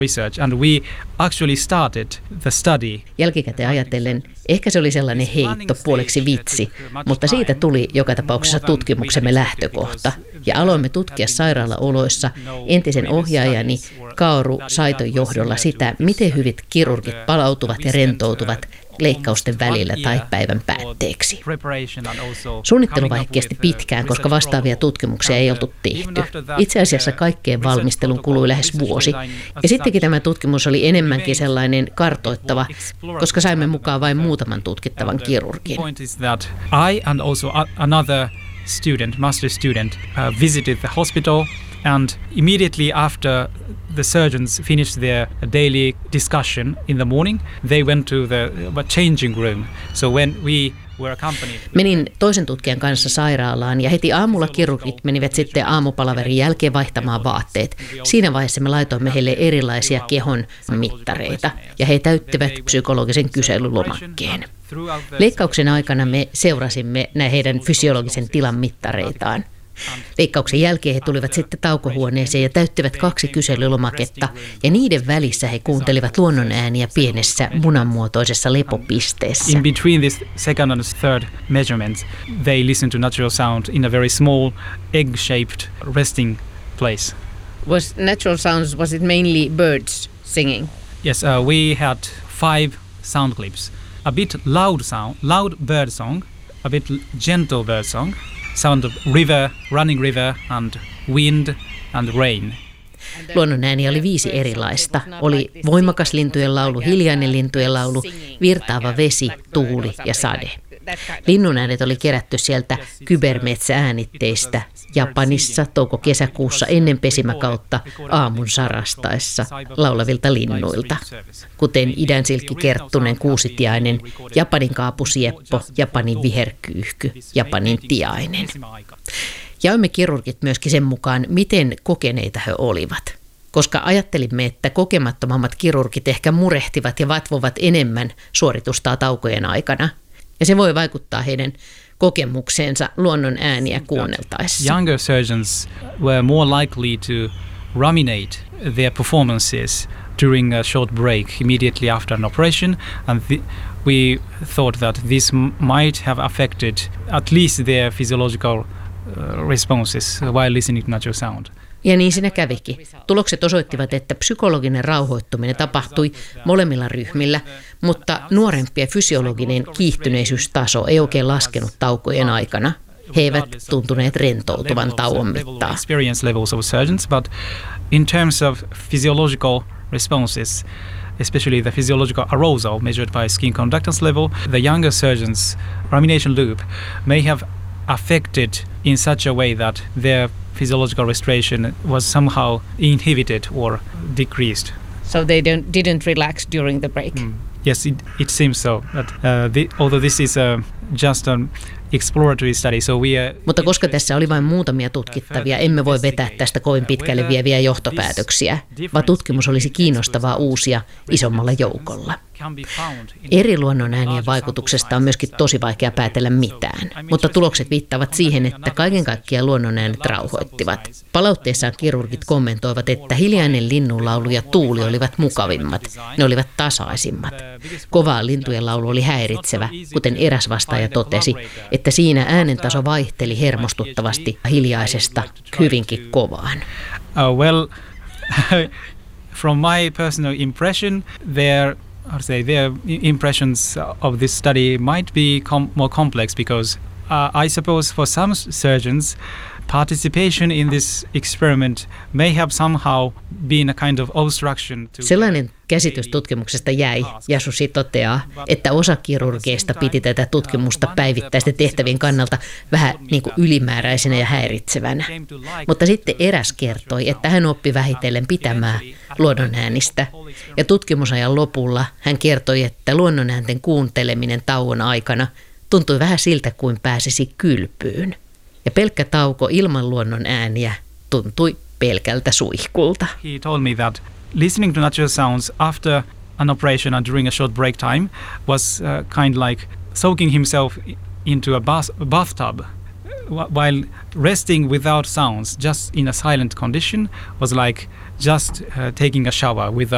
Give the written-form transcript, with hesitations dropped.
research, and we actually started the study. Jälkikäteen ajatellen, ehkä se oli sellainen heitto puoleksi vitsi, mutta siitä tuli joka tapauksessa tutkimuksemme lähtökohta. Ja aloimme tutkia sairaalaoloissa entisen ohjaajani Kaoru Saiton johdolla sitä, miten hyvin kirurgit palautuvat ja rentoutuvat leikkausten välillä tai päivän päätteeksi. Suunnitteluvaihe kesti pitkään, koska vastaavia tutkimuksia ei oltu tehty. Itse asiassa kaikkeen valmistelun kului lähes vuosi. Ja sittenkin tämä tutkimus oli enemmänkin sellainen kartoittava, koska saimme mukaan vain muutaman tutkittavan kirurgin. I and also another student, master student, visited the hospital, and immediately after the surgeons finished their daily discussion in the morning, they went to the changing room. So when we were accompanied... Menin toisen tutkijan kanssa sairaalaan ja heti aamulla kirurgit menivät sitten aamupalaverin jälkeen vaihtamaan vaatteet. Siinä vaiheessa me laitoimme heille erilaisia kehon mittareita ja he täyttivät psykologisen kyselylomakkeen. Leikkauksen aikana me seurasimme heidän fysiologisen tilan mittareitaan. Leikkauksen jälkeen he tulivat sitten taukohuoneeseen ja täyttivät 2 kyselylomaketta, ja niiden välissä he kuuntelivat luonnonääniä pienessä munanmuotoisessa lepopisteessä. In between this second and third measurements, they listened to natural sound in a very small egg-shaped resting place. Was natural sounds, was it mainly birds singing? Yes, we had 5 sound clips. A bit loud bird song, a bit gentle bird song, sound of river, running river, and wind and rain. Luonnonääniä oli 5 erilaista. Oli voimakas lintujen laulu, hiljainen lintujen laulu, virtaava vesi, tuuli ja sade. Linnunäänet oli kerätty sieltä kybermetsääänitteistä Japanissa touko-kesäkuussa ennen pesimäkautta aamun sarastaessa laulavilta linnuilta, kuten idänsilkkikerttunen kuusitiainen, Japanin kaapusieppo, Japanin viherkyyhky, Japanin tiainen. Jaoimme kirurgit myöskin sen mukaan, miten kokeneita he olivat, koska ajattelimme, että kokemattomammat kirurgit ehkä murehtivat ja vatvovat enemmän suoritustaa taukojen aikana. Ja se voi vaikuttaa heidän kokemukseensa luonnon ääniä kuunneltaessa. Younger surgeons were more likely to ruminate their performances during a short break immediately after an operation, and we thought that this might have affected at least their physiological responses while listening to natural sound. Ja niin siinä kävikin. Tulokset osoittivat, että psykologinen rauhoittuminen tapahtui molemmilla ryhmillä, mutta nuorempien fysiologinen kiihtyneisystaso ei oikein laskenut taukojen aikana. He eivät tuntuneet rentoutuvan tauon mittaan. But in terms of physiological responses, especially the physiological arousal measured by skin conductance level, the younger surgeons' rumination loop may have affected in such a way that their physiological restoration was somehow inhibited or decreased. So they didn't relax during the break? Yes, it seems so. But, although this is just an exploratory study, so mutta koska tässä oli vain muutamia tutkittavia, emme voi vetää tästä kovin pitkälle vieviä johtopäätöksiä, vaan tutkimus olisi kiinnostavaa uusia isommalla joukolla. Eri luonnonäänien vaikutuksesta on myöskin tosi vaikea päätellä mitään, mutta tulokset viittaavat siihen, että kaiken kaikkiaan luonnonäänet rauhoittivat. Palautteessaan kirurgit kommentoivat, että hiljainen linnunlaulu ja tuuli olivat mukavimmat, ne olivat tasaisimmat. Kovaa lintujen laulu oli häiritsevä, kuten eräs vastaaja totesi, että siinä äänentaso vaihteli hermostuttavasti hiljaisesta hyvinkin kovaan. From my personal impression, their impressions of this study might be more complex because I suppose for some surgeons, participation in this experiment may have somehow been a kind of obstruction to... Sellainen käsitys tutkimuksesta jäi. Yasushi toteaa, että osa kirurgeista piti tätä tutkimusta päivittäisten tehtävien kannalta vähän niin kuin ylimääräisenä ja häiritsevänä. Mutta sitten eräs kertoi, että hän oppi vähitellen pitämään luonnonäänistä. Ja tutkimusajan lopulla hän kertoi, että luonnonäänten kuunteleminen tauon aikana tuntui vähän siltä kuin pääsisi kylpyyn. Ja pelkkä tauko ilman luonnon ääniä tuntui pelkältä suihkulta. He told me that listening to natural sounds after an operation and during a short break time was kind like soaking himself into a bathtub, while resting without sounds, just in a silent condition, was like just taking a shower without